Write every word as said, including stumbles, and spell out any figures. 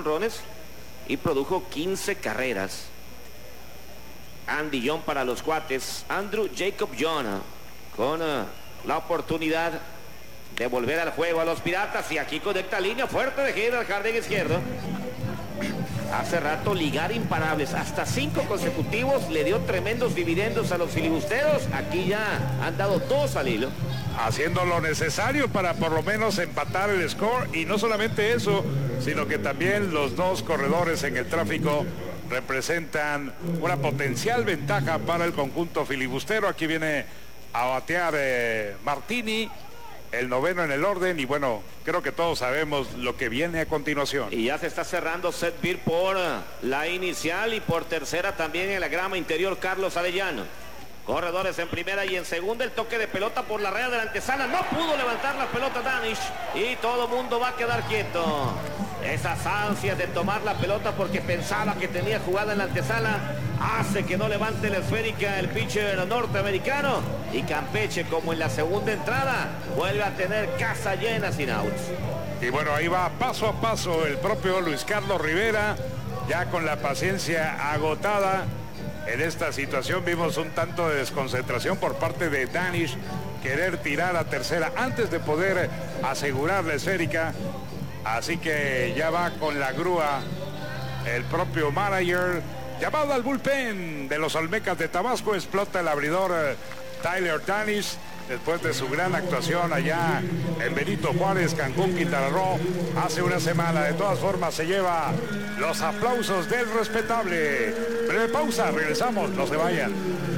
jonrones y produjo quince carreras. Andy John para los cuates. Andrew Jacob John con uh, la oportunidad de volver al juego a los Piratas. Y aquí conecta línea fuerte de gira al jardín izquierdo. Hace rato ligar imparables, hasta cinco consecutivos, le dio tremendos dividendos a los filibusteros. Aquí ya han dado dos al hilo. Haciendo lo necesario para por lo menos empatar el score. Y no solamente eso, sino que también los dos corredores en el tráfico representan una potencial ventaja para el conjunto filibustero. Aquí viene a batear eh, Martini, el noveno en el orden, y bueno, creo que todos sabemos lo que viene a continuación. Y ya se está cerrando Seth Beer por la inicial y por tercera también en la grama interior Carlos Arellano. Corredores en primera y en segunda, el toque de pelota por la raya de la antesala, no pudo levantar la pelota Danish y todo mundo va a quedar quieto. Esas ansias de tomar la pelota porque pensaba que tenía jugada en la antesala hace que no levante la esférica el pitcher norteamericano, y Campeche, como en la segunda entrada, vuelve a tener casa llena sin outs. Y bueno, ahí va paso a paso el propio Luis Carlos Rivera, ya con la paciencia agotada. En esta situación vimos un tanto de desconcentración por parte de Danish, querer tirar a tercera antes de poder asegurar la esférica. Así que ya va con la grúa el propio manager. Llamado al bullpen de los Olmecas de Tabasco, explota el abridor eh, Tyler Danish, después de su gran actuación allá en Benito Juárez, Cancún, Quintana Roo, hace una semana. De todas formas se lleva los aplausos del respetable. Breve pausa, regresamos, no se vayan.